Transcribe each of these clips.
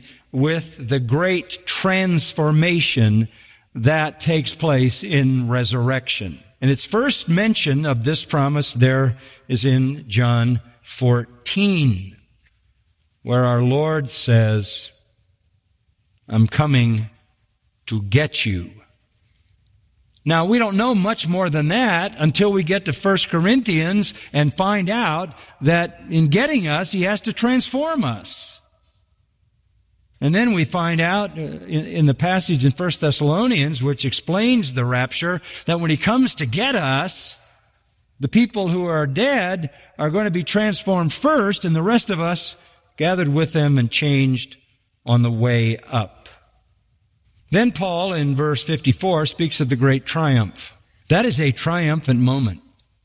with the great transformation that takes place in resurrection. And its first mention of this promise there is in John 14, where our Lord says, I'm coming to get you. Now, we don't know much more than that until we get to 1 Corinthians and find out that in getting us, He has to transform us. And then we find out in the passage in 1 Thessalonians, which explains the rapture, that when He comes to get us, the people who are dead are going to be transformed first, and the rest of us gathered with them and changed on the way up. Then Paul, in verse 54, speaks of the great triumph. That is a triumphant moment.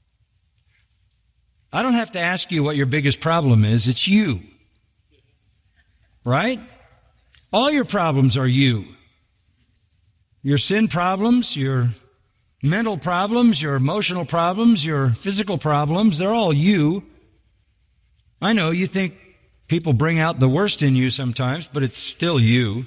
I don't have to ask you what your biggest problem is. It's you. Right? All your problems are you. Your sin problems, your mental problems, your emotional problems, your physical problems, they're all you. I know you think people bring out the worst in you sometimes, but it's still you.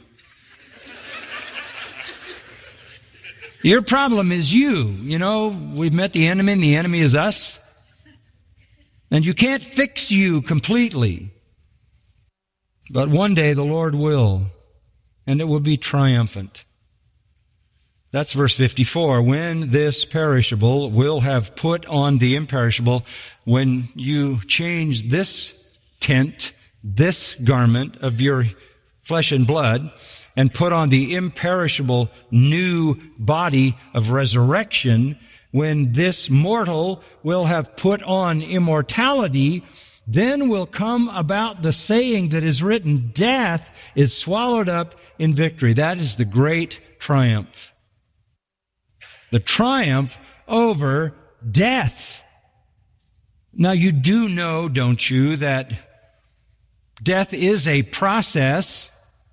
Your problem is you. You know, we've met the enemy, and the enemy is us. And you can't fix you completely. But one day the Lord will, and it will be triumphant. That's verse 54. When this perishable will have put on the imperishable, when you change this tent, this garment of your flesh and blood, and put on the imperishable new body of resurrection, when this mortal will have put on immortality, then will come about the saying that is written, death is swallowed up in victory. That is the great triumph. The triumph over death. Now you do know, don't you, that death is a process.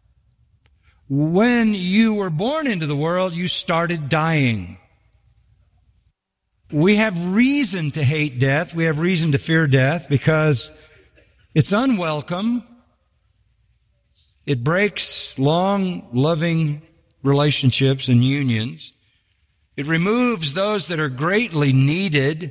When you were born into the world, you started dying. We have reason to hate death. We have reason to fear death because it's unwelcome. It breaks long, loving relationships and unions. It removes those that are greatly needed.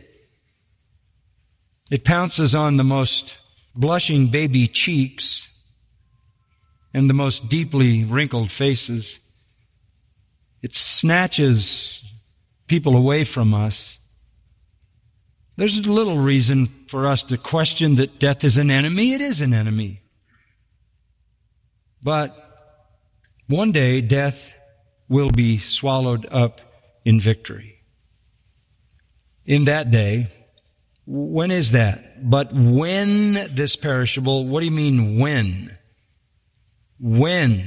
It pounces on the most blushing baby cheeks and the most deeply wrinkled faces. It snatches people away from us. There's little reason for us to question that death is an enemy. It is an enemy. But one day death will be swallowed up in victory. In that day, when is that? But when this perishable, what do you mean when? When?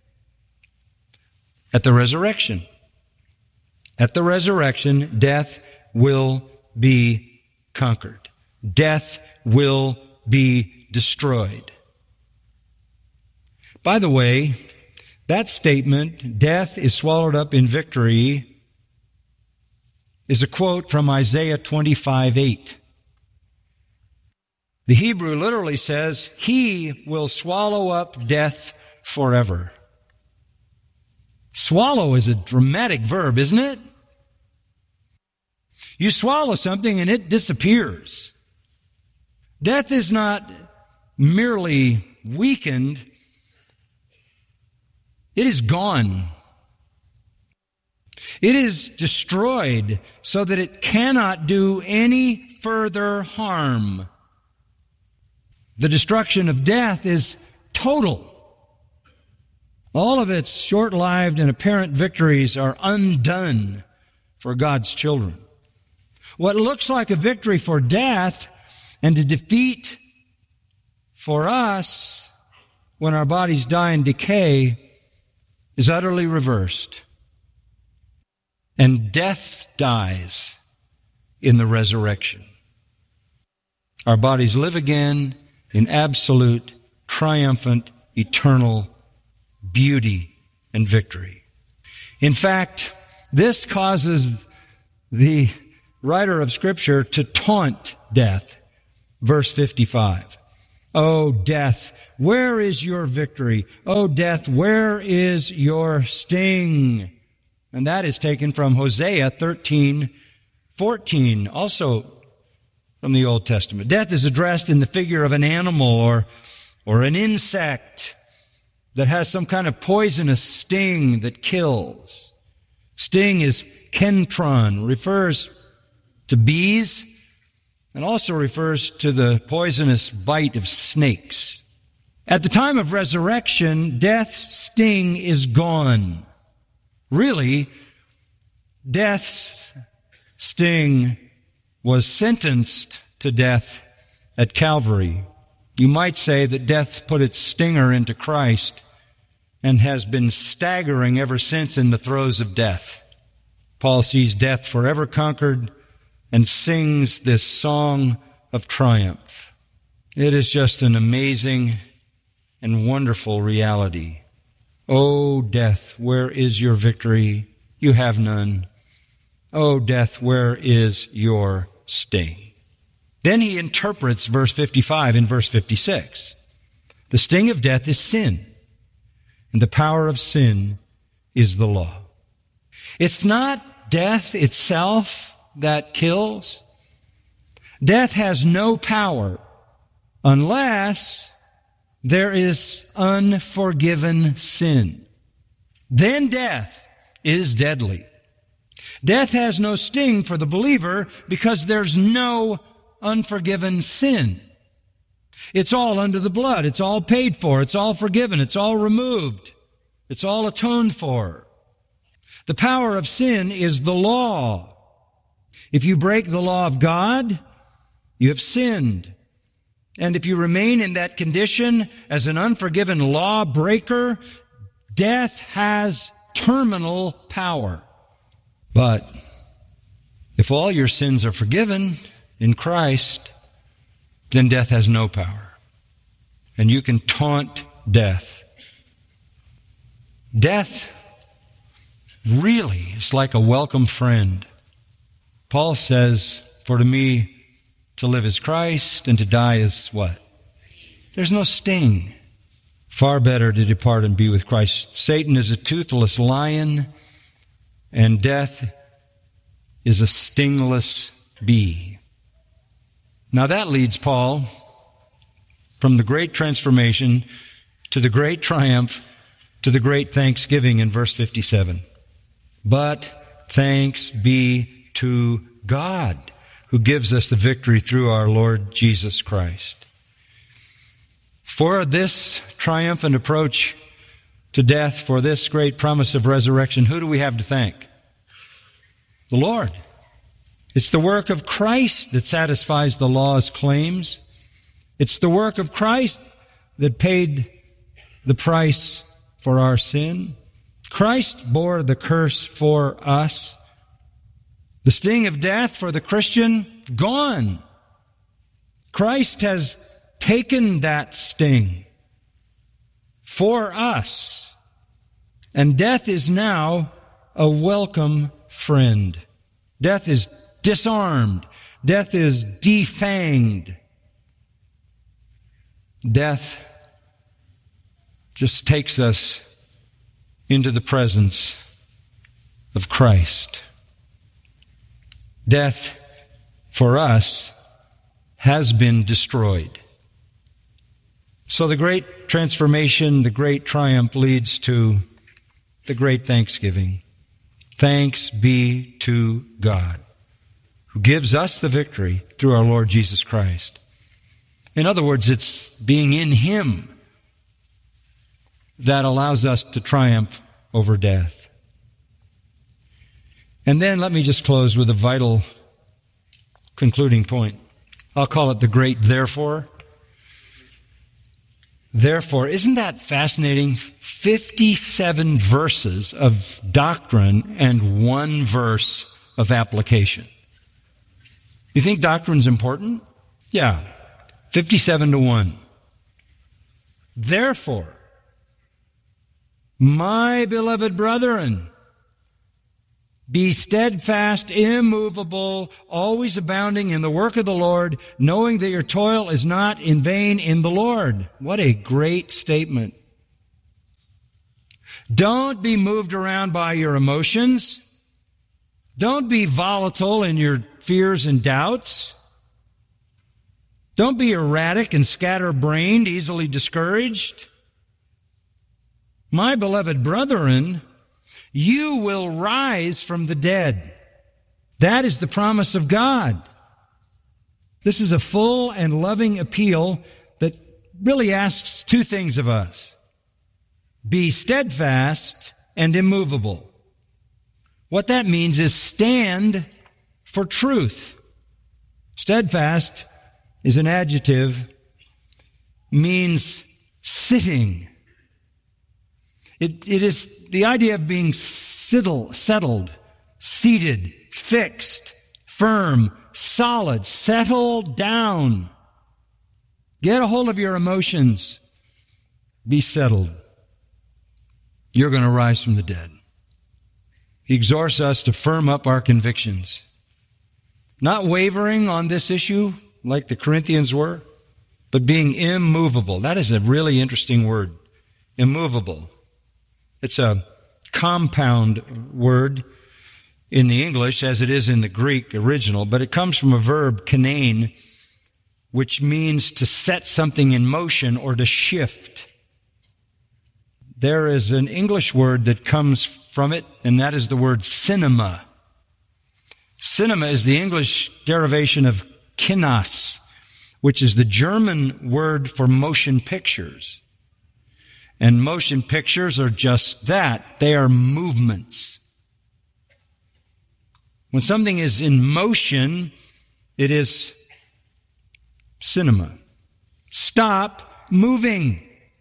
At the resurrection. At the resurrection, death will be conquered. Death will be destroyed. By the way, that statement, death is swallowed up in victory, is a quote from Isaiah 25:8. The Hebrew literally says, He will swallow up death forever. Swallow is a dramatic verb, isn't it? You swallow something and it disappears. Death is not merely weakened, it is gone. It is destroyed so that it cannot do any further harm. The destruction of death is total. All of its short-lived and apparent victories are undone for God's children. What looks like a victory for death and a defeat for us when our bodies die and decay is utterly reversed. And death dies in the resurrection. Our bodies live again in absolute, triumphant, eternal beauty and victory. In fact, this causes the writer of Scripture to taunt death. Verse 55. O death, where is your victory? O death, where is your sting? And that is taken from Hosea 13:14, also from the Old Testament. Death is addressed in the figure of an animal or an insect that has some kind of poisonous sting that kills. Sting is kentron, refers to bees, and also refers to the poisonous bite of snakes. At the time of resurrection, death's sting is gone. Really, death's sting was sentenced to death at Calvary. You might say that death put its stinger into Christ and has been staggering ever since in the throes of death. Paul sees death forever conquered and sings this song of triumph. It is just an amazing and wonderful reality. O death, where is your victory? You have none. O death, where is your sting? Then he interprets verse 55 and verse 56. The sting of death is sin, and the power of sin is the law. It's not death itself that kills. Death has no power unless there is unforgiven sin. Then death is deadly. Death has no sting for the believer because there's no unforgiven sin. It's all under the blood. It's all paid for. It's all forgiven. It's all removed. It's all atoned for. The power of sin is the law. If you break the law of God, you have sinned. And if you remain in that condition as an unforgiven lawbreaker, death has terminal power. But if all your sins are forgiven in Christ, then death has no power. And you can taunt death. Death really is like a welcome friend. Paul says, for to me to live is Christ, and to die is what? There's no sting. Far better to depart and be with Christ. Satan is a toothless lion, and death is a stingless bee. Now that leads Paul from the great transformation to the great triumph to the great thanksgiving in verse 57. But thanks be to God, who gives us the victory through our Lord Jesus Christ. For this triumphant approach to death, for this great promise of resurrection, who do we have to thank? The Lord. It's the work of Christ that satisfies the law's claims. It's the work of Christ that paid the price for our sin. Christ bore the curse for us. The sting of death for the Christian, gone. Christ has taken that sting for us. And death is now a welcome friend. Death is disarmed. Death is defanged. Death just takes us into the presence of Christ. Death for us has been destroyed. So the great transformation, the great triumph leads to the great thanksgiving. Thanks be to God, who gives us the victory through our Lord Jesus Christ. In other words, it's being in Him that allows us to triumph over death. And then let me just close with a vital concluding point. I'll call it the great therefore. Therefore, isn't that fascinating? 57 verses of doctrine and one verse of application. You think doctrine's important? Yeah. 57-1. Therefore, my beloved brethren, Be steadfast, immovable, always abounding in the work of the Lord, knowing that your toil is not in vain in the Lord. What a great statement. Don't be moved around by your emotions. Don't be volatile in your fears and doubts. Don't be erratic and scatterbrained, easily discouraged. My beloved brethren, you will rise from the dead. That is the promise of God. This is a full and loving appeal that really asks two things of us. Be steadfast and immovable. What that means is stand for truth. Steadfast is an adjective, means sitting. It is the idea of being settled, seated, fixed, firm, solid, settled down. Get a hold of your emotions. Be settled. You're going to rise from the dead. He exhorts us to firm up our convictions. Not wavering on this issue like the Corinthians were, but being immovable. That is a really interesting word. Immovable. It's a compound word in the English as it is in the Greek original, but it comes from a verb, kinein, which means to set something in motion or to shift. There is an English word that comes from it, and that is the word cinema. Cinema is the English derivation of kinos, which is the German word for motion pictures. And motion pictures are just that. They are movements. When something is in motion, it is cinema. Stop moving.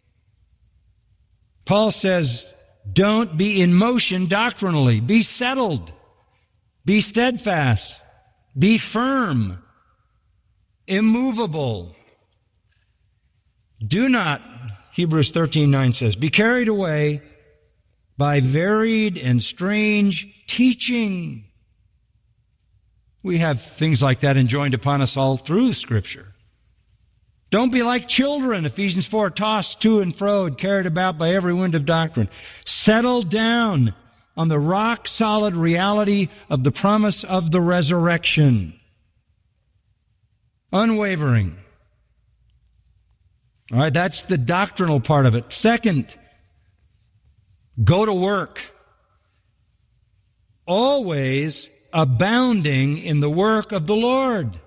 Paul says, don't be in motion doctrinally. Be settled. Be steadfast. Be firm. Immovable. Do not, Hebrews 13:9 says, be carried away by varied and strange teaching. We have things like that enjoined upon us all through Scripture. Don't be like children, Ephesians 4, tossed to and fro and carried about by every wind of doctrine. Settle down on the rock-solid reality of the promise of the resurrection. Unwavering. All right, that's the doctrinal part of it. Second, go to work. Always abounding in the work of the Lord.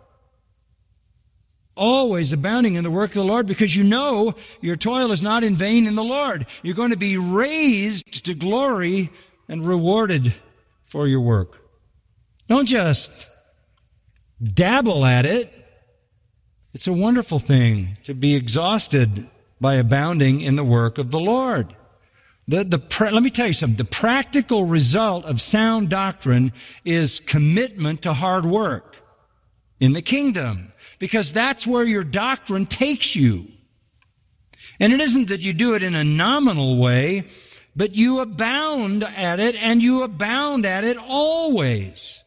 Always abounding in the work of the Lord, because you know your toil is not in vain in the Lord. You're going to be raised to glory and rewarded for your work. Don't just dabble at it. It's a wonderful thing to be exhausted by abounding in the work of the Lord. Let me tell you something. The practical result of sound doctrine is commitment to hard work in the kingdom, because that's where your doctrine takes you. And it isn't that you do it in a nominal way, but you abound at it, and you abound at it always.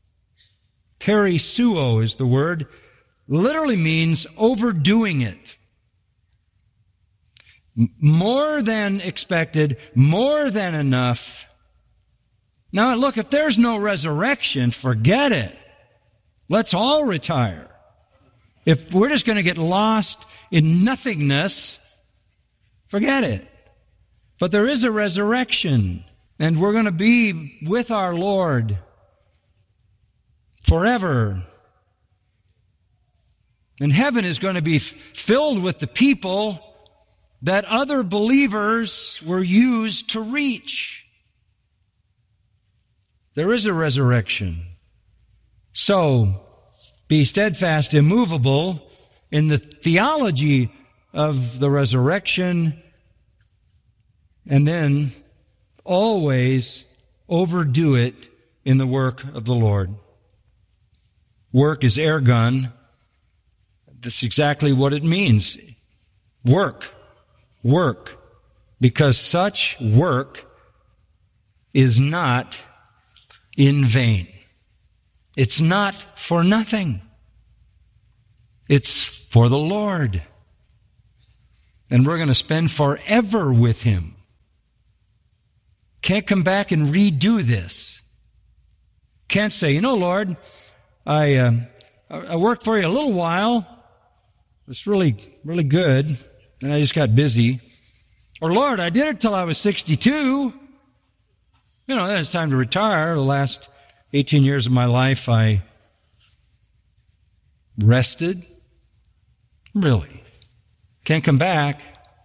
Perisuo is the word. Literally means overdoing it. More than expected, more than enough. Now look, if there's no resurrection, forget it. Let's all retire. If we're just going to get lost in nothingness, forget it. But there is a resurrection, and we're going to be with our Lord forever. And heaven is going to be filled with the people that other believers were used to reach. There is a resurrection. So, be steadfast, immovable in the theology of the resurrection, and then always overdo it in the work of the Lord. Work is ergon. That's exactly what it means. Work. Work. Because such work is not in vain. It's not for nothing. It's for the Lord. And we're going to spend forever with Him. Can't come back and redo this. Can't say, Lord, I worked for you a little while. It's really, really good. And I just got busy. Or, Lord, I did it till I was 62. Then it's time to retire. The last 18 years of my life, I rested. Really? Can't come back?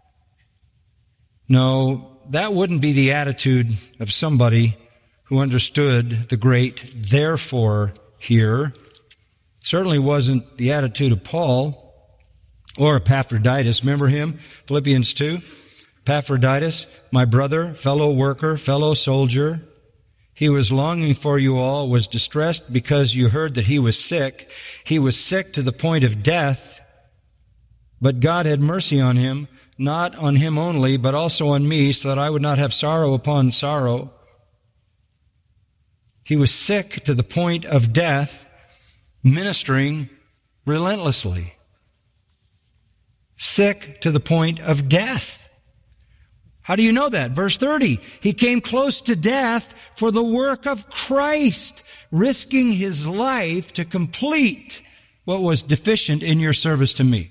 No, that wouldn't be the attitude of somebody who understood the great therefore here. Certainly wasn't the attitude of Paul or Epaphroditus. Remember him? Philippians 2. Epaphroditus, my brother, fellow worker, fellow soldier. He was longing for you all, was distressed because you heard that he was sick. He was sick to the point of death, but God had mercy on him, not on him only, but also on me, so that I would not have sorrow upon sorrow. He was sick to the point of death, ministering relentlessly. Sick to the point of death. How do you know that? Verse 30, he came close to death for the work of Christ, risking his life to complete what was deficient in your service to me.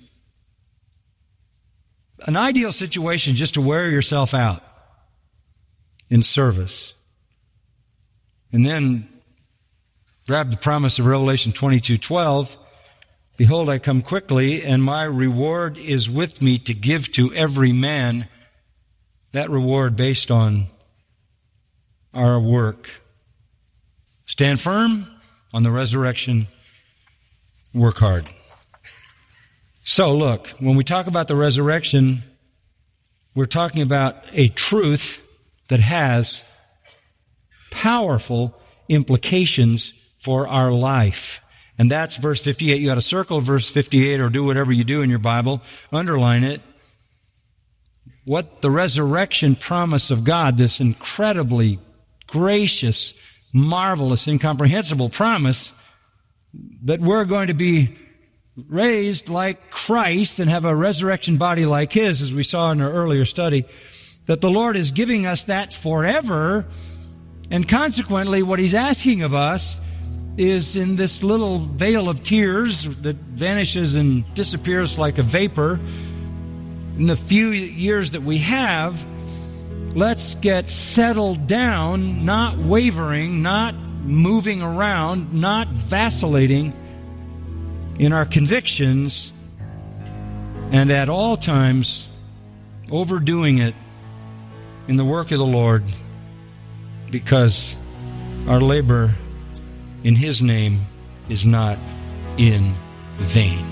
An ideal situation just to wear yourself out in service. And then grab the promise of Revelation 22:12. Behold, I come quickly, and my reward is with me to give to every man. That reward based on our work. Stand firm on the resurrection. Work hard. So look, when we talk about the resurrection, we're talking about a truth that has powerful implications for our life. And that's verse 58. You got to circle verse 58 or do whatever you do in your Bible. Underline it. What the resurrection promise of God, this incredibly gracious, marvelous, incomprehensible promise that we're going to be raised like Christ and have a resurrection body like His, as we saw in our earlier study, that the Lord is giving us that forever, and consequently what He's asking of us is in this little veil of tears that vanishes and disappears like a vapor. In the few years that we have, let's get settled down, not wavering, not moving around, not vacillating in our convictions, and at all times overdoing it in the work of the Lord, because our labor in His name is not in vain.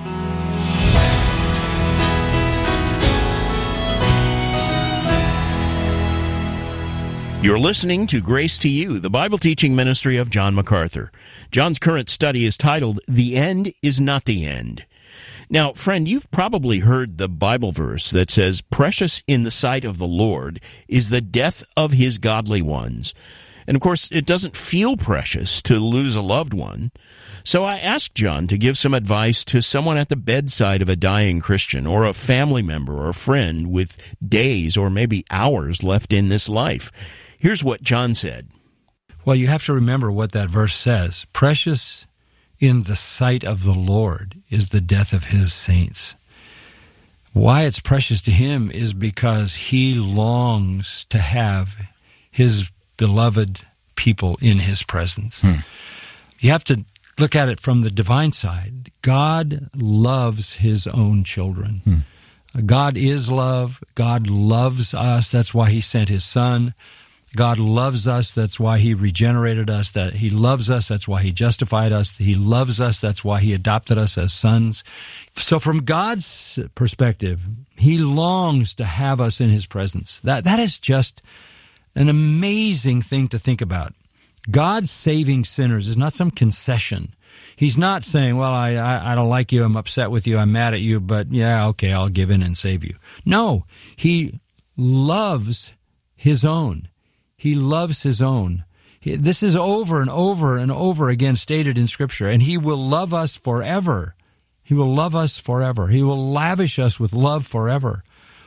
You're listening to Grace to You, the Bible teaching ministry of John MacArthur. John's current study is titled, The End is Not the End. Now, friend, you've probably heard the Bible verse that says, precious in the sight of the Lord is the death of His godly ones. And of course, it doesn't feel precious to lose a loved one. So I asked John to give some advice to someone at the bedside of a dying Christian, or a family member or a friend with days or maybe hours left in this life. Here's what John said. Well, you have to remember what that verse says. Precious in the sight of the Lord is the death of His saints. Why it's precious to Him is because He longs to have His beloved people in His presence. You have to look at it from the divine side. God loves His own children. God is love. God loves us. That's why He sent His Son. God loves us. That's why He regenerated us. That He loves us. That's why He justified us. He loves us. That's why He adopted us as sons. So from God's perspective, He longs to have us in His presence. That is just an amazing thing to think about. God saving sinners is not some concession. He's not saying, well, I don't like you, I'm upset with you, I'm mad at you, but yeah, okay, I'll give in and save you. No, He loves His own. He loves His own. This is over and over and over again stated in Scripture, and He will love us forever. He will love us forever. He will lavish us with love forever.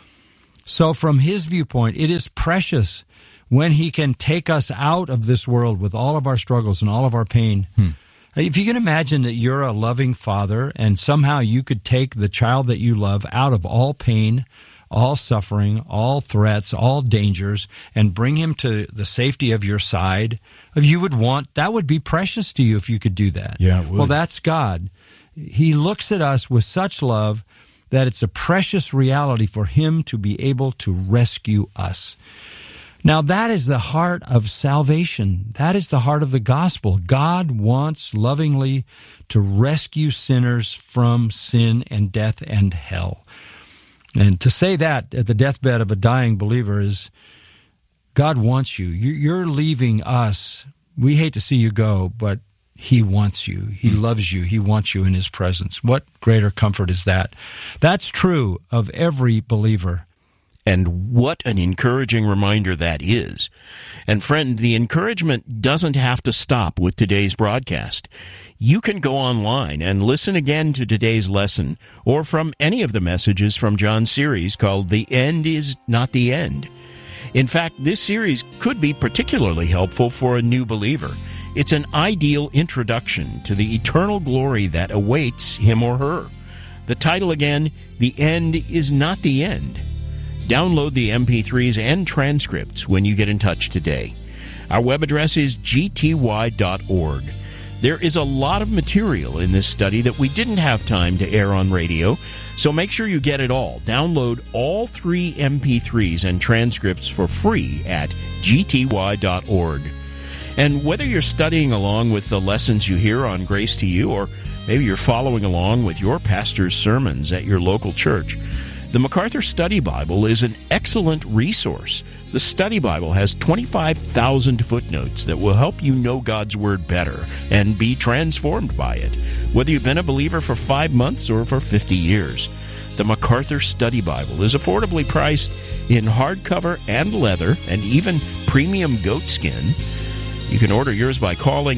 So from His viewpoint, it is precious when He can take us out of this world with all of our struggles and all of our pain. If you can imagine that you're a loving father and somehow you could take the child that you love out of all pain, all suffering, all threats, all dangers, and bring him to the safety of your side, that would be precious to you if you could do that. Yeah, it would. Well, that's God. He looks at us with such love that it's a precious reality for Him to be able to rescue us. Now, that is the heart of salvation. That is the heart of the gospel. God wants lovingly to rescue sinners from sin and death and hell. And to say that at the deathbed of a dying believer is, God wants you. You're leaving us. We hate to see you go, but He wants you. He loves you. He wants you in His presence. What greater comfort is that? That's true of every believer. And what an encouraging reminder that is. And friend, the encouragement doesn't have to stop with today's broadcast. You can go online and listen again to today's lesson or from any of the messages from John's series called The End is Not the End. In fact, this series could be particularly helpful for a new believer. It's an ideal introduction to the eternal glory that awaits him or her. The title again, The End is Not the End. Download the MP3s and transcripts when you get in touch today. Our web address is gty.org. There is a lot of material in this study that we didn't have time to air on radio, so make sure you get it all. Download all 3 MP3s and transcripts for free at gty.org. And whether you're studying along with the lessons you hear on Grace to You, or maybe you're following along with your pastor's sermons at your local church, the MacArthur Study Bible is an excellent resource. The Study Bible has 25,000 footnotes that will help you know God's Word better and be transformed by it, whether you've been a believer for 5 months or for 50 years. The MacArthur Study Bible is affordably priced in hardcover and leather and even premium goat skin. You can order yours by calling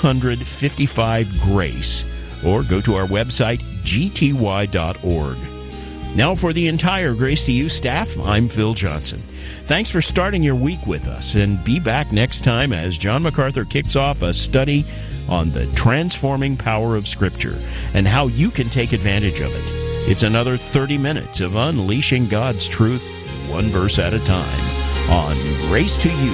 855-GRACE or go to our website, gty.org. Now for the entire Grace to You staff, I'm Phil Johnson. Thanks for starting your week with us, and be back next time as John MacArthur kicks off a study on the transforming power of Scripture and how you can take advantage of it. It's another 30 minutes of unleashing God's truth, one verse at a time, on Grace to You.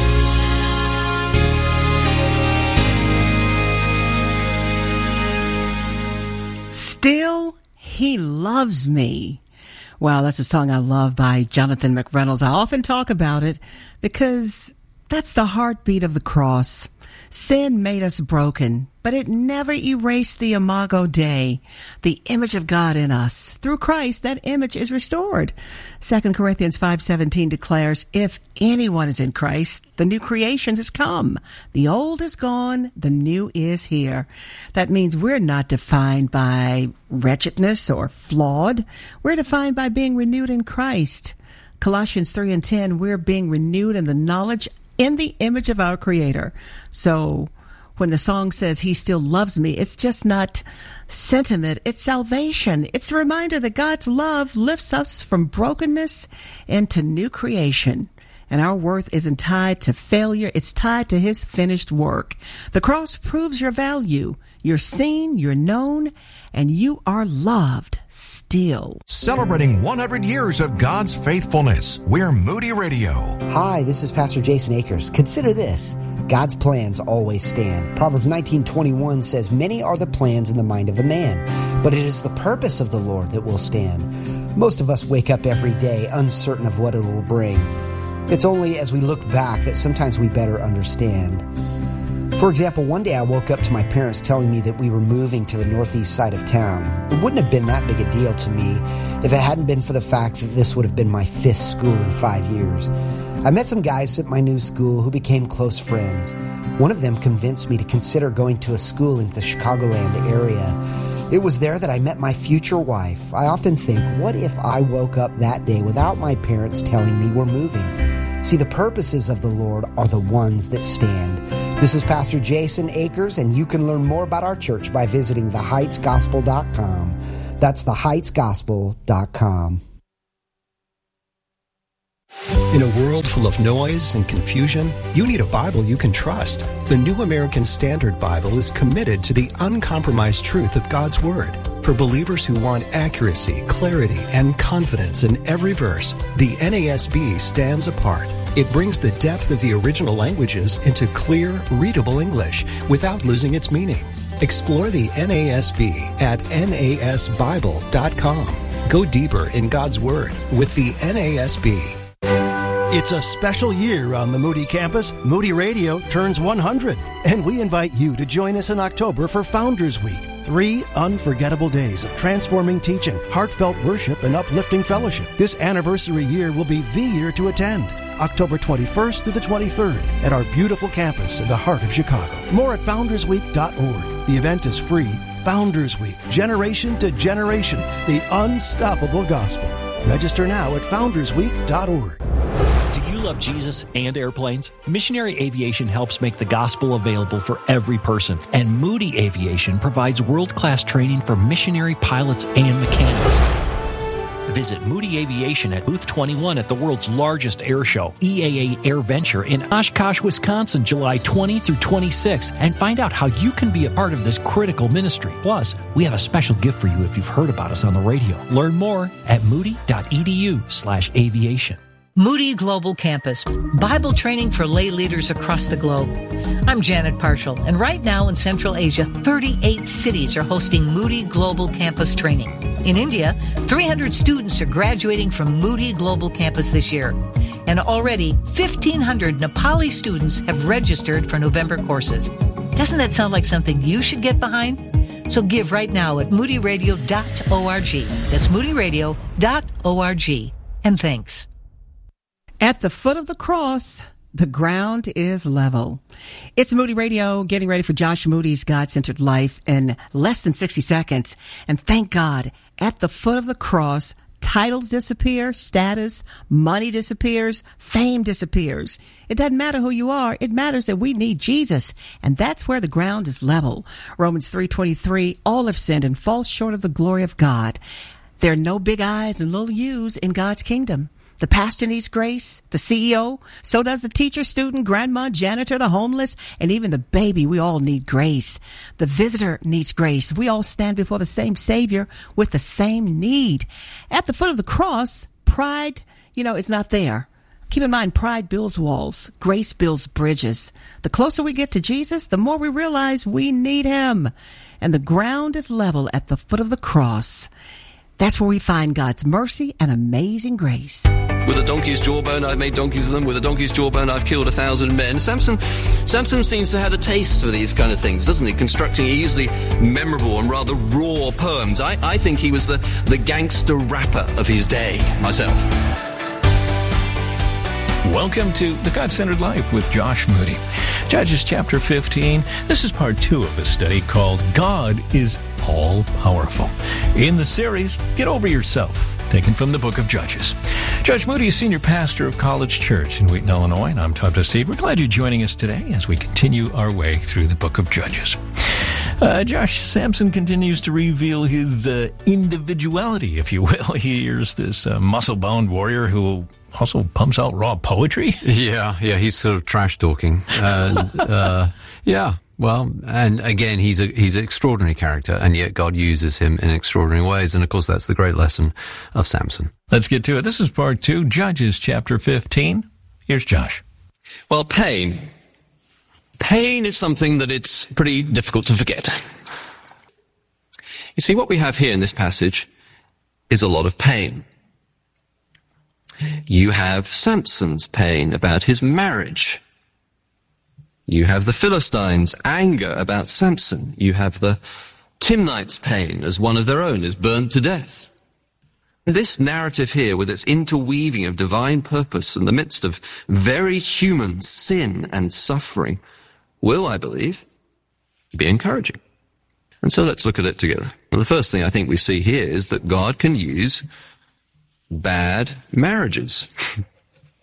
Still, He loves me. Wow, that's a song I love by Jonathan McReynolds. I often talk about it because that's the heartbeat of the cross. Sin made us broken, but it never erased the Imago Dei, the image of God in us. Through Christ, that image is restored. 2 Corinthians 5:17 declares, if anyone is in Christ, the new creation has come. The old is gone, the new is here. That means we're not defined by wretchedness or flawed. We're defined by being renewed in Christ. Colossians 3:10, we're being renewed in the knowledge in the image of our Creator. So when the song says He still loves me, it's just not sentiment, it's salvation. It's a reminder that God's love lifts us from brokenness into new creation. And our worth isn't tied to failure, it's tied to His finished work. The cross proves your value. You're seen, you're known, and you are loved still. Celebrating 100 years of God's faithfulness, we're Moody Radio. Hi, this is Pastor Jason Akers. Consider this. God's plans always stand. Proverbs 19:21 says, many are the plans in the mind of a man, but it is the purpose of the Lord that will stand. Most of us wake up every day uncertain of what it will bring. It's only as we look back that sometimes we better understand. For example, one day I woke up to my parents telling me that we were moving to the northeast side of town. It wouldn't have been that big a deal to me if it hadn't been for the fact that this would have been my 5th school in 5 years. I met some guys at my new school who became close friends. One of them convinced me to consider going to a school in the Chicagoland area. It was there that I met my future wife. I often think, what if I woke up that day without my parents telling me we're moving? See, the purposes of the Lord are the ones that stand. This is Pastor Jason Akers, and you can learn more about our church by visiting theheightsgospel.com. That's theheightsgospel.com. In a world full of noise and confusion, you need a Bible you can trust. The New American Standard Bible is committed to the uncompromised truth of God's Word. For believers who want accuracy, clarity, and confidence in every verse, the NASB stands apart. It brings the depth of the original languages into clear, readable English without losing its meaning. Explore the NASB at nasbible.com. Go deeper in God's Word with the NASB. It's a special year on the Moody campus. Moody Radio turns 100, and we invite you to join us in October for Founders Week. 3 unforgettable days of transforming teaching, heartfelt worship, and uplifting fellowship. This anniversary year will be the year to attend. October 21st through the 23rd at our beautiful campus in the heart of Chicago. More at foundersweek.org. The event is free. Founders Week, generation to generation, the unstoppable gospel. Register now at foundersweek.org. Do you love Jesus and airplanes? Missionary Aviation helps make the gospel available for every person, and Moody Aviation provides world-class training for missionary pilots and mechanics. Visit Moody Aviation at Booth 21 at the world's largest air show, EAA AirVenture in Oshkosh, Wisconsin, July 20 through 26, and find out how you can be a part of this critical ministry. Plus, we have a special gift for you if you've heard about us on the radio. Learn more at moody.edu/aviation. Moody Global Campus, Bible training for lay leaders across the globe. I'm Janet Parshall, and right now in Central Asia, 38 cities are hosting Moody Global Campus training. In India, 300 students are graduating from Moody Global Campus this year, and already 1,500 Nepali students have registered for November courses. Doesn't that sound like something you should get behind? So give right now at moodyradio.org. That's moodyradio.org. And thanks. At the foot of the cross, the ground is level. It's Moody Radio, getting ready for Josh Moody's God-Centered Life in less than 60 seconds. And thank God, at the foot of the cross, titles disappear, status, money disappears, fame disappears. It doesn't matter who you are. It matters that we need Jesus. And that's where the ground is level. Romans 3:23, all have sinned and fall short of the glory of God. There are no big I's and little U's in God's kingdom. The pastor needs grace, the CEO, so does the teacher, student, grandma, janitor, the homeless, and even the baby. We all need grace. The visitor needs grace. We all stand before the same Savior with the same need. At the foot of the cross, pride, is not there. Keep in mind, pride builds walls. Grace builds bridges. The closer we get to Jesus, the more we realize we need Him. And the ground is level at the foot of the cross. That's where we find God's mercy and amazing grace. With a donkey's jawbone, I've made donkeys of them. With a donkey's jawbone, I've killed 1,000 men. Samson seems to have had a taste for these kind of things, doesn't he? Constructing easily memorable and rather raw poems. I think he was the gangster rapper of his day, myself. Welcome to The God-Centered Life with Josh Moody. Judges chapter 15. This is part 2 of a study called God is All-Powerful. In the series, Get Over Yourself, taken from the book of Judges. Judge Moody is senior pastor of College Church in Wheaton, Illinois, and I'm Todd Steve. We're glad you're joining us today as we continue our way through the book of Judges. Josh, Samson continues to reveal his individuality, if you will. Here's this muscle-bound warrior who also pumps out raw poetry. Yeah, he's sort of trash talking. And, and again, he's an extraordinary character, and yet God uses him in extraordinary ways. And of course, that's the great lesson of Samson. Let's get to it. This is part 2, Judges chapter 15. Here's Josh. Well, pain is something that it's pretty difficult to forget. You see, what we have here in this passage is a lot of pain. You have Samson's pain about his marriage. You have the Philistines' anger about Samson. You have the Timnites' pain as one of their own is burned to death. This narrative here, with its interweaving of divine purpose in the midst of very human sin and suffering, will, I believe, be encouraging. And so let's look at it together. Well, the first thing I think we see here is that God can use bad marriages.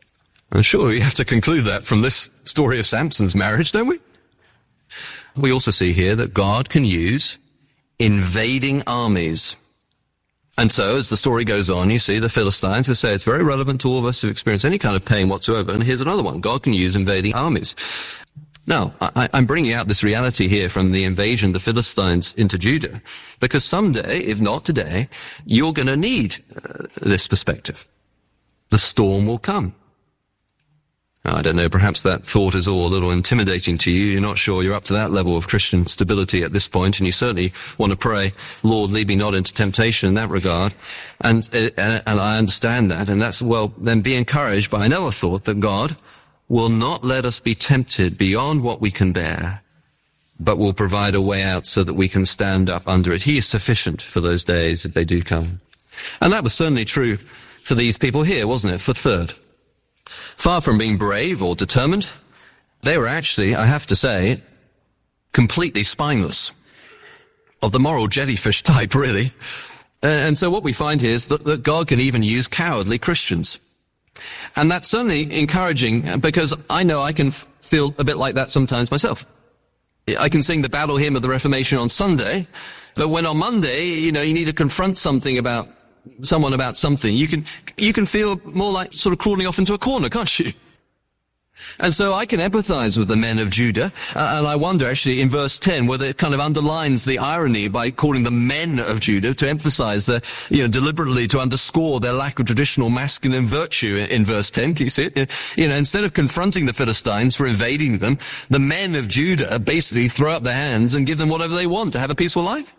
And sure, we have to conclude that from this story of Samson's marriage, don't we? We also see here that God can use invading armies. And so, as the story goes on, you see the Philistines who say it's very relevant to all of us who experience any kind of pain whatsoever. And here's another one. God can use invading armies. Now, I'm bringing out this reality here from the invasion of the Philistines into Judah, because someday, if not today, you're going to need this perspective. The storm will come. Now, I don't know, perhaps that thought is all a little intimidating to you. You're not sure you're up to that level of Christian stability at this point, and you certainly want to pray, Lord, lead me not into temptation in that regard. And I understand that, and that's, well, then be encouraged by another thought that God will not let us be tempted beyond what we can bear, but will provide a way out so that we can stand up under it. He is sufficient for those days if they do come. And that was certainly true for these people here, wasn't it? For third. Far from being brave or determined, they were actually, I have to say, completely spineless. Of the moral jellyfish type, really. And so what we find here is that God can even use cowardly Christians. And that's certainly encouraging, because I know I can feel a bit like that sometimes myself. I can sing the battle hymn of the Reformation on Sunday, but when on Monday, you need to confront someone about something, you can feel more like sort of crawling off into a corner, can't you? And so I can empathize with the men of Judah, and I wonder actually in verse 10 whether it kind of underlines the irony by calling them men of Judah to emphasize deliberately to underscore their lack of traditional masculine virtue in verse 10. Can you see it? Instead of confronting the Philistines for invading them, the men of Judah basically throw up their hands and give them whatever they want to have a peaceful life.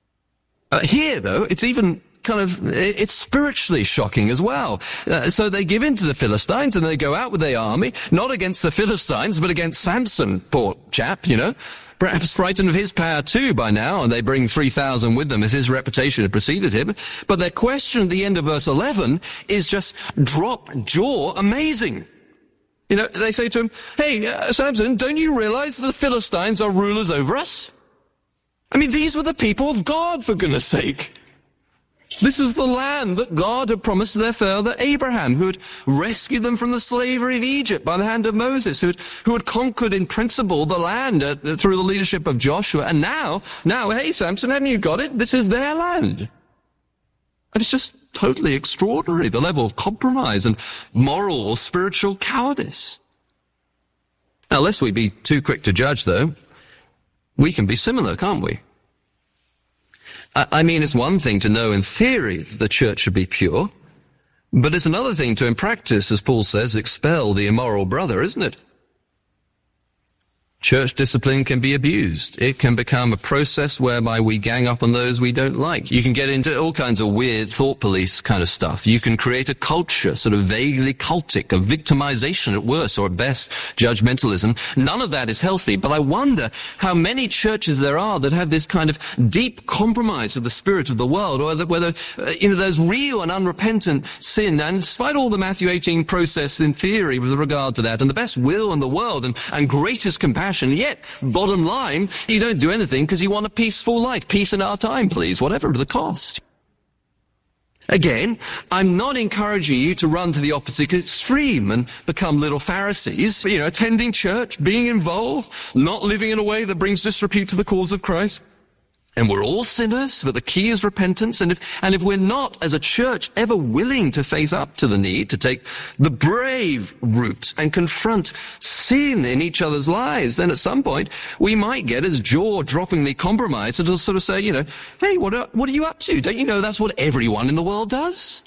Here, though, it's even it's spiritually shocking as well. So they give in to the Philistines and they go out with their army, not against the Philistines, but against Samson, poor chap, perhaps frightened of his power too by now, and they bring 3,000 with them as his reputation had preceded him. But their question at the end of verse 11 is just drop jaw amazing. They say to him, hey, Samson, don't you realize that the Philistines are rulers over us? I mean, these were the people of God, for goodness sake. This is the land that God had promised to their father Abraham, who had rescued them from the slavery of Egypt by the hand of Moses, who had conquered in principle the land through the leadership of Joshua. And now, hey, Samson, haven't you got it? This is their land. And it's just totally extraordinary, the level of compromise and moral or spiritual cowardice. Now, lest we be too quick to judge, though, we can be similar, can't we? I mean, it's one thing to know in theory that the church should be pure, but it's another thing to, in practice, as Paul says, expel the immoral brother, isn't it? Church discipline can be abused. It can become a process whereby we gang up on those we don't like. You can get into all kinds of weird thought police kind of stuff. You can create a culture, sort of vaguely cultic, of victimization at worst, or at best, judgmentalism. None of that is healthy, but I wonder how many churches there are that have this kind of deep compromise with the spirit of the world, or whether, there's real and unrepentant sin, and despite all the Matthew 18 process in theory with regard to that, and the best will in the world, and greatest compassion, yet, bottom line, you don't do anything because you want a peaceful life. Peace in our time, please, whatever the cost. Again, I'm not encouraging you to run to the opposite extreme and become little Pharisees, attending church, being involved, not living in a way that brings disrepute to the cause of Christ. And we're all sinners, but the key is repentance. And if we're not, as a church, ever willing to face up to the need to take the brave route and confront sin in each other's lives, then at some point we might get as jaw-droppingly compromised and sort of say, hey, what are you up to? Don't you know that's what everyone in the world does?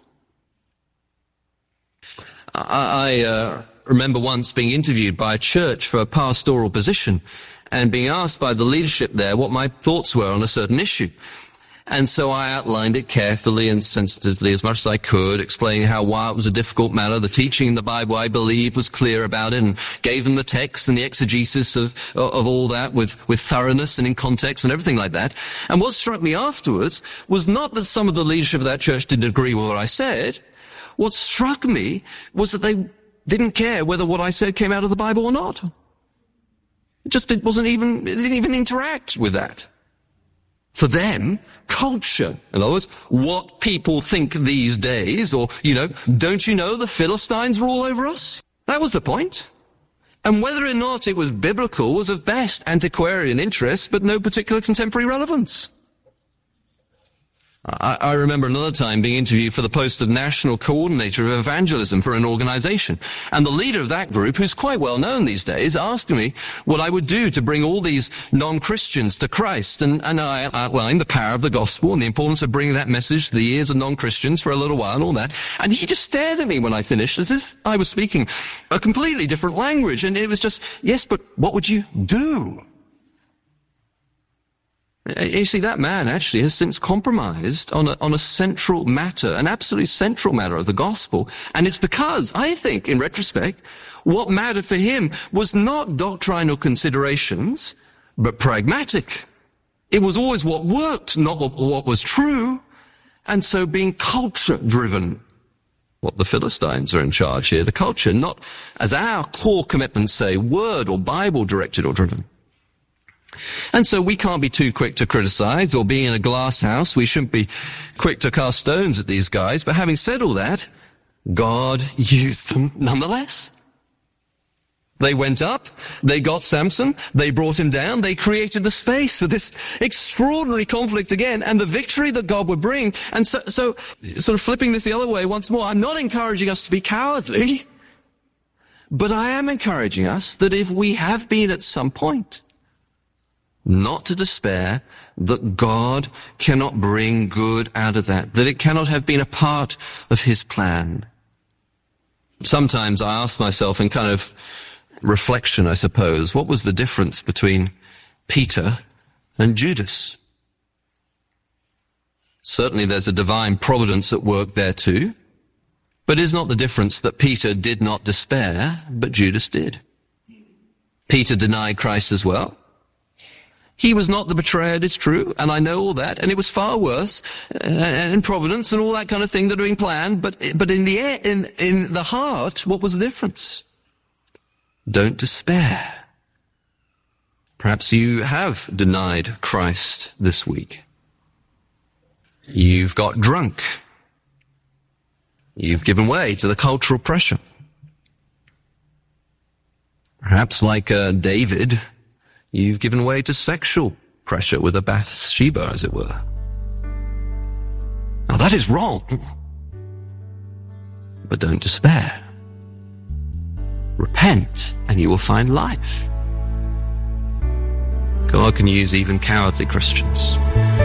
I remember once being interviewed by a church for a pastoral position, and being asked by the leadership there what my thoughts were on a certain issue. And so I outlined it carefully and sensitively as much as I could, explaining while it was a difficult matter, the teaching in the Bible, I believe, was clear about it, and gave them the text and the exegesis of all that with thoroughness and in context and everything like that. And what struck me afterwards was not that some of the leadership of that church didn't agree with what I said. What struck me was that they didn't care whether what I said came out of the Bible or not. It didn't even interact with that. For them, culture, in other words, what people think these days, or, don't you know the Philistines rule over us? That was the point. And whether or not it was biblical was of best antiquarian interest, but no particular contemporary relevance. I remember another time being interviewed for the post of National Coordinator of Evangelism for an organization. And the leader of that group, who's quite well known these days, asked me what I would do to bring all these non-Christians to Christ. And I outlined the power of the gospel and the importance of bringing that message to the ears of non-Christians for a little while and all that. And he just stared at me when I finished as if I was speaking a completely different language. And it was just, yes, but what would you do? You see, that man actually has since compromised on a central matter, an absolutely central matter of the gospel. And it's because, I think, in retrospect, what mattered for him was not doctrinal considerations, but pragmatic. It was always what worked, not what was true. And so being culture-driven. What the Philistines are in charge here, the culture, not, as our core commitments say, word or Bible-directed or driven. And so we can't be too quick to criticize, or being in a glass house, we shouldn't be quick to cast stones at these guys. But having said all that, God used them nonetheless. They went up, they got Samson, they brought him down, they created the space for this extraordinary conflict again, and the victory that God would bring. And so sort of flipping this the other way once more, I'm not encouraging us to be cowardly, but I am encouraging us that if we have been at some point, not to despair, that God cannot bring good out of that it cannot have been a part of his plan. Sometimes I ask myself in kind of reflection, I suppose, what was the difference between Peter and Judas? Certainly there's a divine providence at work there too, but is not the difference that Peter did not despair, but Judas did? Peter denied Christ as well. He was not the betrayer, it's true, and I know all that, and it was far worse, and providence and all that kind of thing that had been planned, but in the heart, what was the difference? Don't despair. Perhaps you have denied Christ this week. You've got drunk. You've given way to the cultural pressure. Perhaps like David, you've given way to sexual pressure with a Bathsheba, as it were. Now that is wrong. But don't despair. Repent, and you will find life. God can use even cowardly Christians.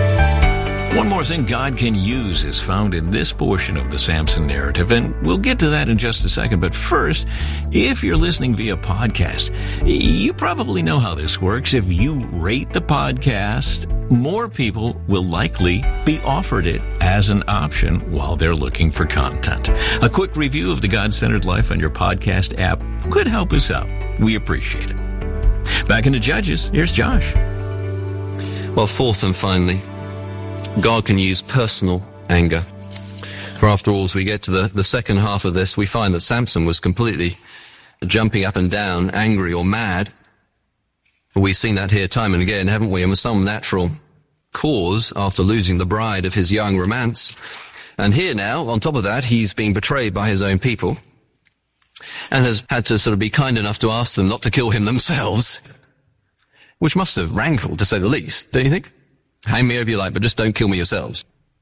One more thing God can use is found in this portion of the Samson narrative, and we'll get to that in just a second. But first, if you're listening via podcast, you probably know how this works. If you rate the podcast, more people will likely be offered it as an option while they're looking for content. A quick review of the God-Centered Life on your podcast app could help us out. We appreciate it. Back into Judges, here's Josh. Well, fourth and finally, God can use personal anger. For after all, as we get to the second half of this, we find that Samson was completely jumping up and down, angry or mad. We've seen that here time and again, haven't we? And with some natural cause after losing the bride of his young romance. And here now, on top of that, he's being betrayed by his own people and has had to sort of be kind enough to ask them not to kill him themselves, which must have rankled, to say the least, don't you think? Hang me over you like, but just don't kill me yourselves.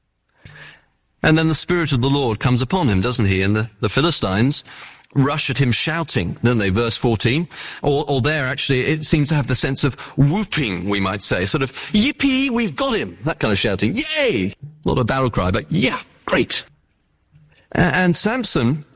And then the Spirit of the Lord comes upon him, doesn't he? And the Philistines rush at him shouting, don't they? Verse 14. Or there, actually, it seems to have the sense of whooping, we might say. Sort of, yippee, we've got him. That kind of shouting. Yay! Not a battle cry, but yeah, great. And Samson,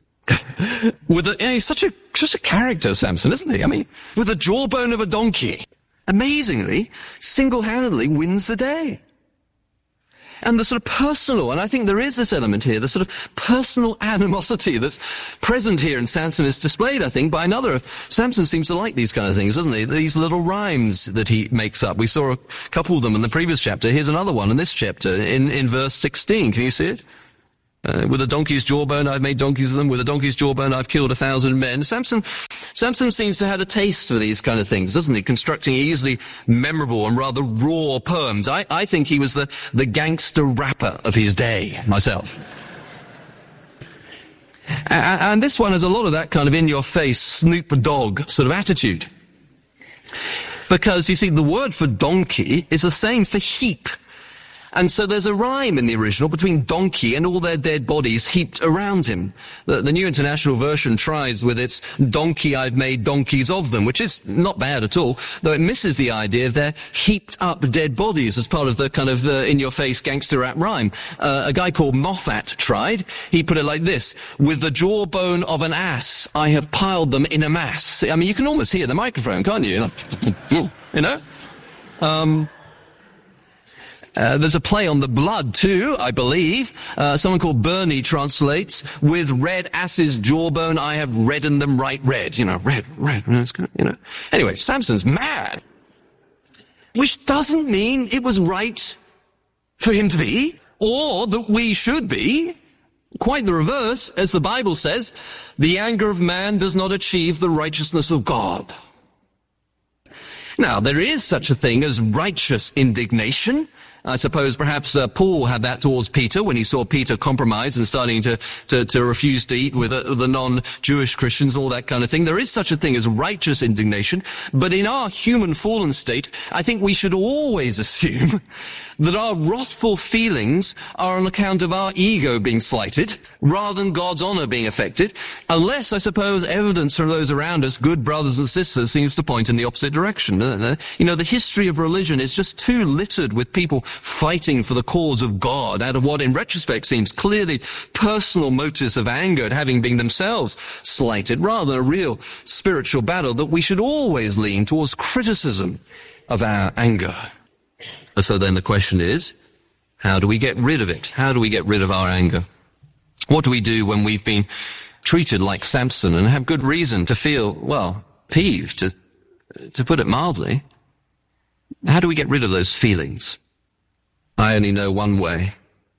he's such a character, Samson, isn't he? I mean, with the jawbone of a donkey, amazingly, single-handedly wins the day. And the sort of personal, and I think there is this element here, the sort of personal animosity that's present here in Samson is displayed, I think, by another. Samson seems to like these kind of things, doesn't he? These little rhymes that he makes up. We saw a couple of them in the previous chapter. Here's another one in this chapter, in verse 16. Can you see it? With a donkey's jawbone, I've made donkeys of them. With a donkey's jawbone, I've killed 1,000 men. Samson seems to have a taste for these kind of things, doesn't he? Constructing easily memorable and rather raw poems. I think he was the gangster rapper of his day, myself. And this one has a lot of that kind of in-your-face, Snoop Dogg sort of attitude. Because, you see, the word for donkey is the same for heap. And so there's a rhyme in the original between donkey and all their dead bodies heaped around him. The New International Version tries with its donkey, I've made donkeys of them, which is not bad at all, though it misses the idea of their heaped up dead bodies as part of the kind of in-your-face gangster rap rhyme. A guy called Moffat tried. He put it like this: with the jawbone of an ass, I have piled them in a mass. I mean, you can almost hear the microphone, can't you? You know? There's a play on the blood, too, I believe. Someone called Bernie translates, with red ass's jawbone, I have reddened them right red. You know, red, you know. Anyway, Samson's mad. Which doesn't mean it was right for him to be, or that we should be. Quite the reverse, as the Bible says, the anger of man does not achieve the righteousness of God. Now, there is such a thing as righteous indignation. I suppose perhaps Paul had that towards Peter when he saw Peter compromise and starting to refuse to eat with the non-Jewish Christians, all that kind of thing. There is such a thing as righteous indignation, but in our human fallen state, I think we should always assume that our wrathful feelings are on account of our ego being slighted, rather than God's honor being affected, unless, I suppose, evidence from those around us, good brothers and sisters, seems to point in the opposite direction. You know, the history of religion is just too littered with people fighting for the cause of God out of what, in retrospect, seems clearly personal motives of anger at having been themselves slighted, rather than a real spiritual battle, that we should always lean towards criticism of our anger. So then the question is, how do we get rid of it? How do we get rid of our anger? What do we do when we've been treated like Samson and have good reason to feel, well, peeved, to put it mildly? How do we get rid of those feelings? I only know one way.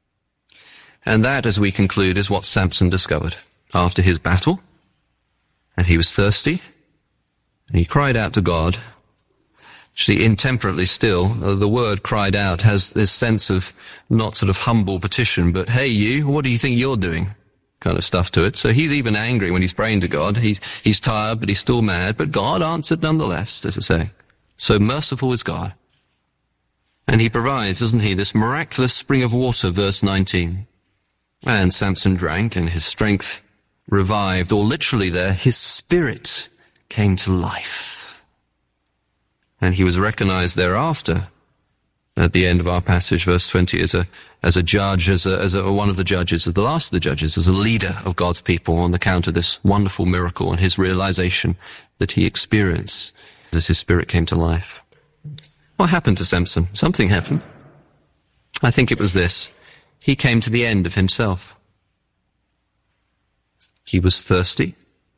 And that, as we conclude, is what Samson discovered after his battle. And he was thirsty. And he cried out to God. Actually, intemperately still, the word cried out has this sense of not sort of humble petition, but hey you, what do you think you're doing? Kind of stuff to it. So he's even angry when he's praying to God. He's tired, but he's still mad. But God answered nonetheless, as I say. So merciful is God. And he provides, doesn't he, this miraculous spring of water, verse 19. And Samson drank, and his strength revived, or literally there, his spirit came to life. And he was recognized thereafter, at the end of our passage, verse 20, as a judge, as one of the judges, the last of the judges, as a leader of God's people on account of this wonderful miracle and his realization that he experienced as his spirit came to life. What happened to Samson? Something happened. I think it was this. He came to the end of himself. He was thirsty.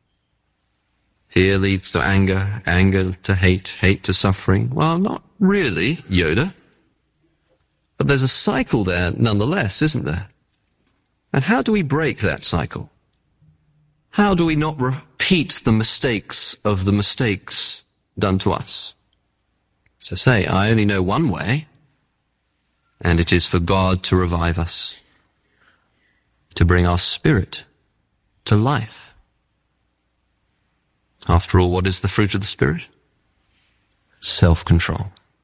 Fear leads to anger, anger to hate, hate to suffering. Well, not really, Yoda. But there's a cycle there nonetheless, isn't there? And how do we break that cycle? How do we not repeat the mistakes of the mistakes done to us? So say, I only know one way, and it is for God to revive us, to bring our spirit to life. After all, what is the fruit of the Spirit? Self-control.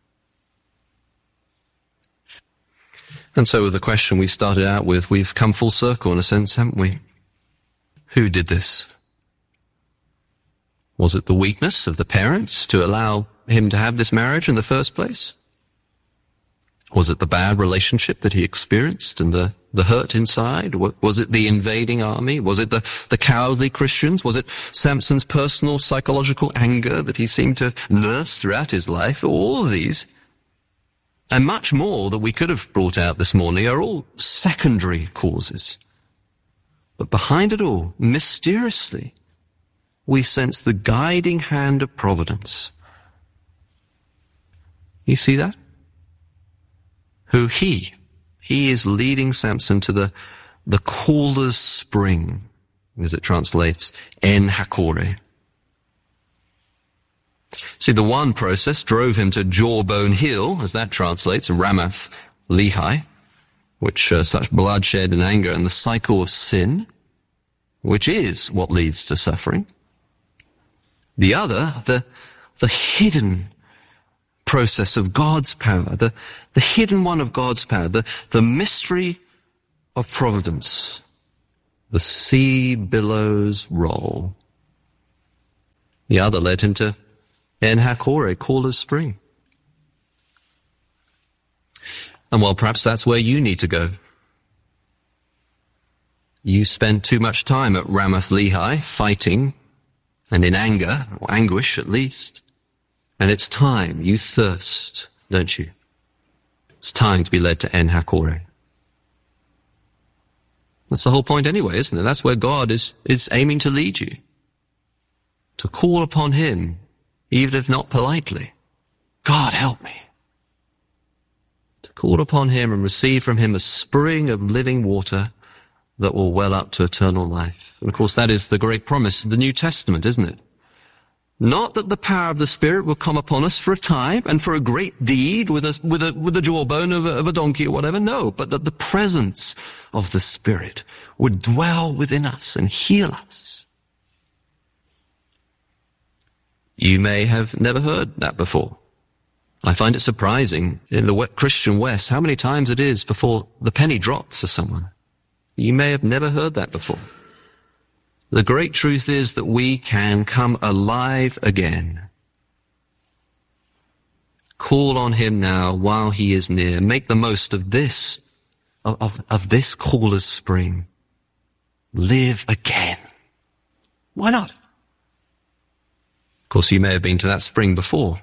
And so with the question we started out with, we've come full circle in a sense, haven't we? Who did this? Was it the weakness of the parents to allow him to have this marriage in the first place? Was it the bad relationship that he experienced and the hurt inside? Was it the invading army? Was it the cowardly Christians? Was it Samson's personal psychological anger that he seemed to nurse throughout his life? All of these, and much more that we could have brought out this morning, are all secondary causes. But behind it all, mysteriously, we sense the guiding hand of providence. You see that? Who he is leading Samson to the caller's spring, as it translates, En Hakore. See, the one process drove him to Jawbone Hill, as that translates, Ramath Lehi, which such bloodshed and anger and the cycle of sin. which is what leads to suffering. The other, the hidden process of God's power, the hidden one of God's power, the mystery of providence. The sea billows roll. The other led him to En Hakkore, Caller's Spring. And well, perhaps that's where you need to go. You spent too much time at Ramoth Lehi fighting, and in anger, or anguish at least. And it's time. You thirst, don't you? It's time to be led to En Hakkore. That's the whole point anyway, isn't it? That's where God is aiming to lead you. To call upon him, even if not politely. God, help me. To call upon him and receive from him a spring of living water that will well up to eternal life. And of course, that is the great promise of the New Testament, isn't it? Not that the power of the Spirit will come upon us for a time and for a great deed with a jawbone of a donkey or whatever. No, but that the presence of the Spirit would dwell within us and heal us. You may have never heard that before. I find it surprising in the Christian West how many times it is before the penny drops for someone. You may have never heard that before. The great truth is that we can come alive again. Call on him now while he is near. Make the most of this, of this Caller's Spring. Live again. Why not? Of course, you may have been to that spring before.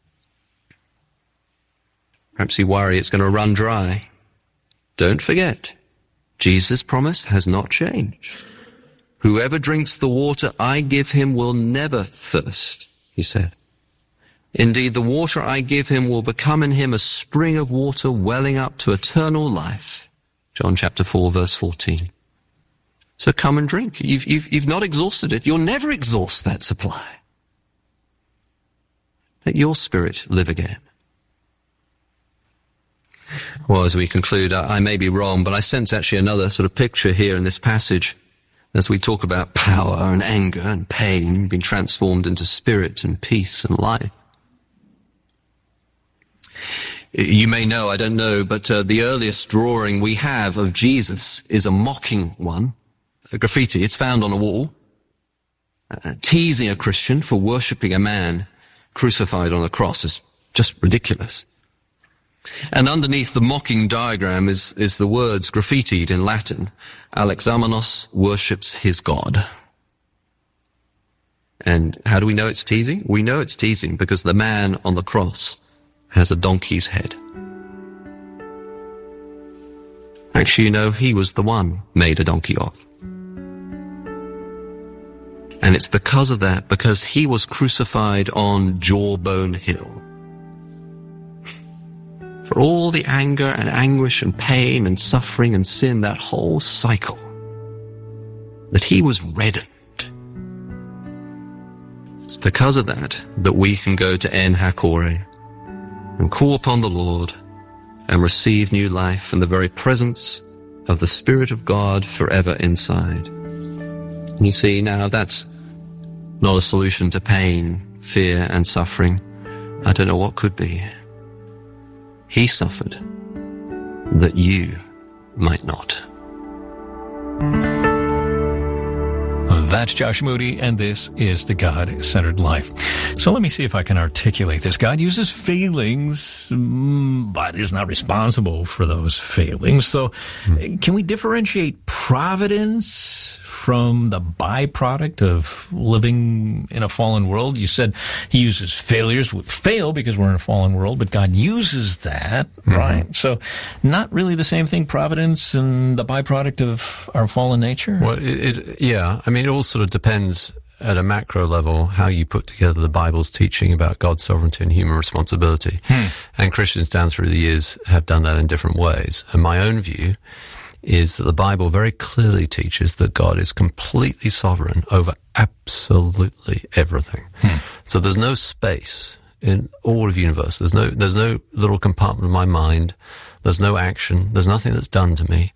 Perhaps you worry it's going to run dry. Don't forget, Jesus' promise has not changed. Whoever drinks the water I give him will never thirst, he said. Indeed, the water I give him will become in him a spring of water welling up to eternal life. John chapter 4, verse 14. So come and drink. You've not exhausted it. You'll never exhaust that supply. Let your spirit live again. Well, as we conclude, I may be wrong, but I sense actually another sort of picture here in this passage as we talk about power and anger and pain being transformed into spirit and peace and life. You may know, I don't know, but the earliest drawing we have of Jesus is a mocking one, a graffiti. It's found on a wall, teasing a Christian for worshipping a man crucified on a cross is just ridiculous. And underneath the mocking diagram is the words graffitied in Latin, Alexamenos worships his God. And how do we know it's teasing? We know it's teasing because the man on the cross has a donkey's head. Actually, you know, he was the one made a donkey of. And it's because of that, because he was crucified on Jawbone Hill. For all the anger and anguish and pain and suffering and sin, that whole cycle, that he was reddened. It's because of that that we can go to En Hakkore and call upon the Lord and receive new life in the very presence of the Spirit of God forever inside. And you see, now that's not a solution to pain, fear, and suffering. I don't know what could be. He suffered that you might not. That's Josh Moody, and this is The God-Centered Life. So let me see if I can articulate this. God uses failings, but is not responsible for those failings. So can we differentiate providence from the byproduct of living in a fallen world? You said he uses failures. We fail because we're in a fallen world, but God uses that, right? So not really the same thing, providence and the byproduct of our fallen nature? Well, yeah. I mean, it all sort of depends at a macro level how you put together the Bible's teaching about God's sovereignty and human responsibility. And Christians down through the years have done that in different ways. And my own view is that the Bible very clearly teaches that God is completely sovereign over absolutely everything. So there's no space in all of the universe. There's no little compartment of my mind. There's no action. There's nothing that's done to me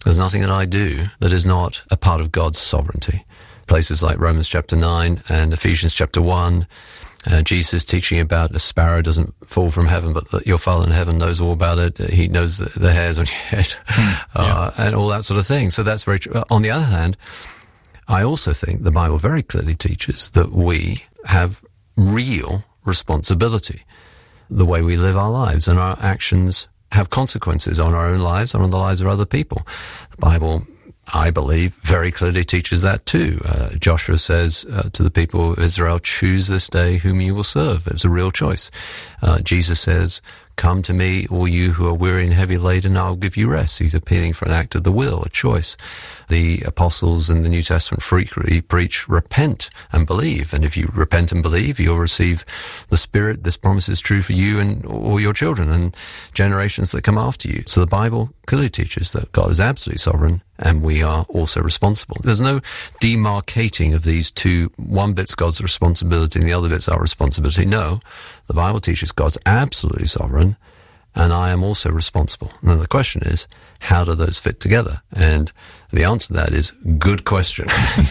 There's nothing that I do that is not a part of God's sovereignty. Places like Romans chapter 9 and Ephesians chapter 1, Jesus teaching about a sparrow doesn't fall from heaven, but that your Father in heaven knows all about it. He knows the hairs on your head, and all that sort of thing. So that's very true. On the other hand, I also think the Bible very clearly teaches that we have real responsibility. The way we live our lives and our actions have consequences on our own lives and on the lives of other people. The Bible, I believe, very clearly teaches that too. Joshua says to the people of Israel, choose this day whom you will serve. It's a real choice. Jesus says, come to me, all you who are weary and heavy laden, I'll give you rest. He's appealing for an act of the will, a choice. The apostles in the New Testament frequently preach, repent and believe. And if you repent and believe, you'll receive the Spirit. This promise is true for you and all your children and generations that come after you. So the Bible clearly teaches that God is absolutely sovereign and we are also responsible. There's no demarcating of these two. One bit's God's responsibility and the other bit's our responsibility. No, the Bible teaches God's absolutely sovereign and I am also responsible. Now the question is, how do those fit together? And the answer to that is good question.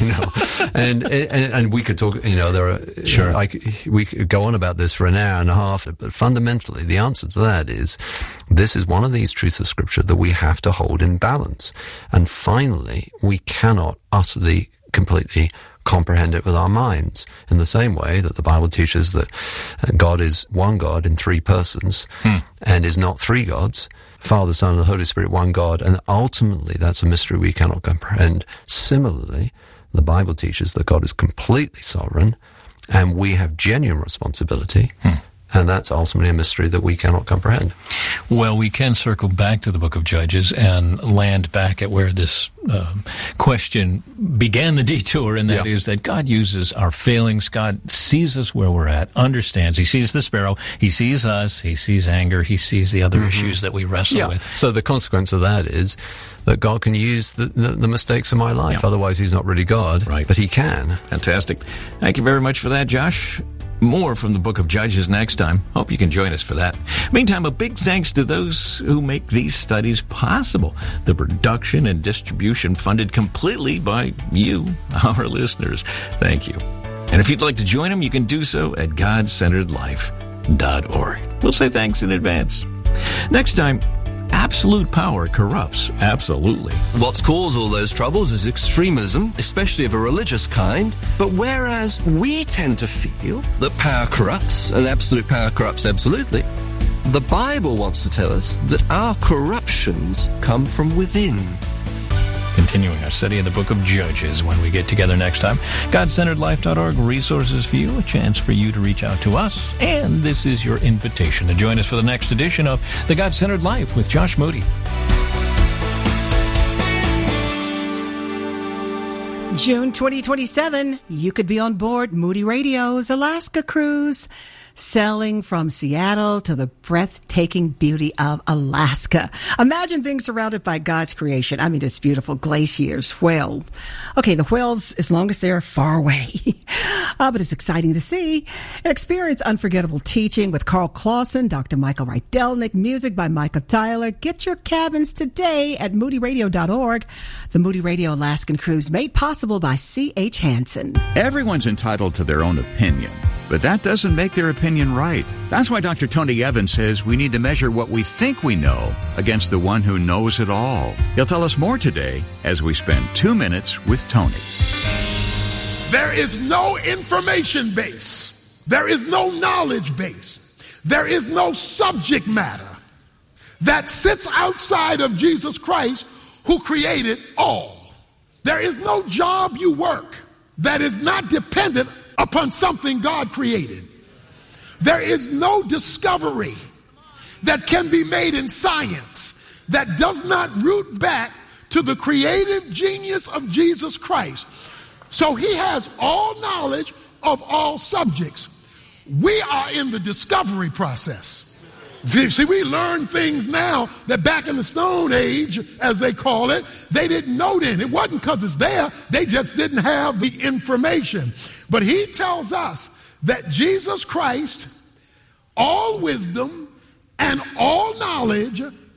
And we could talk. There are sure. We could go on about this for an hour and a half. But fundamentally, the answer to that is this is one of these truths of Scripture that we have to hold in balance. And finally, we cannot utterly, completely comprehend it with our minds in the same way that the Bible teaches that God is one God in three persons and is not three gods. Father, Son, and Holy Spirit, one God, and ultimately that's a mystery we cannot comprehend. Similarly, the Bible teaches that God is completely sovereign, and we have genuine responsibility, and that's ultimately a mystery that we cannot comprehend. Well, we can circle back to the book of Judges and land back at where this question began the detour, and that is that God uses our failings. God sees us where we're at, understands. He sees the sparrow. He sees us. He sees anger. He sees the other issues that we wrestle with. So the consequence of that is that God can use the mistakes of my life. Otherwise, he's not really God, but he can. Fantastic. Thank you very much for that, Josh. More from the book of Judges next time. Hope you can join us for that. Meantime, a big thanks to those who make these studies possible. The production and distribution funded completely by you, our listeners. Thank you. And if you'd like to join them, you can do so at GodCenteredLife.org. We'll say thanks in advance. Next time, absolute power corrupts absolutely. What's caused all those troubles is extremism, especially of a religious kind. But whereas we tend to feel that power corrupts and absolute power corrupts absolutely, the Bible wants to tell us that our corruptions come from within. Continuing our study of the book of Judges when we get together next time. GodCenteredLife.org, resources for you, a chance for you to reach out to us. And this is your invitation to join us for the next edition of The God-Centered Life with Josh Moody. June 2027, you could be on board Moody Radio's Alaska cruise, sailing from Seattle to the breathtaking beauty of Alaska. Imagine being surrounded by God's creation. I mean, it's beautiful. Glaciers, whales. Okay, the whales, as long as they're far away. But it's exciting to see and experience unforgettable teaching with Carl Clausen, Dr. Michael Rydelnik, music by Michael Tyler. Get your cabins today at moodyradio.org. The Moody Radio Alaskan Cruise made possible by C.H. Hansen. Everyone's entitled to their own opinion, but that doesn't make their opinion right. That's why Dr. Tony Evans says we need to measure what we think we know against the one who knows it all. He'll tell us more today as we spend 2 minutes with Tony. There is no information base. There is no knowledge base. There is no subject matter that sits outside of Jesus Christ, who created all. There is no job you work that is not dependent upon something God created. There is no discovery that can be made in science that does not root back to the creative genius of Jesus Christ. So he has all knowledge of all subjects. We are in the discovery process. See, we learn things now that back in the Stone Age, as they call it, they didn't know then. It wasn't because it's there. They just didn't have the information. But he tells us that Jesus Christ, all wisdom and all knowledge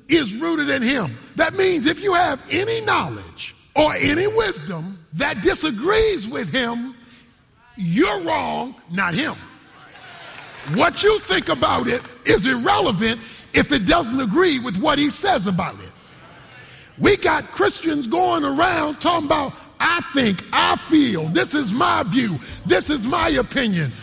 is rooted in him. That means if you have any knowledge or any wisdom that disagrees with him, you're wrong, not him. What you think about it is irrelevant if it doesn't agree with what he says about it. We got Christians going around talking about, I think, I feel, this is my view, this is my opinion.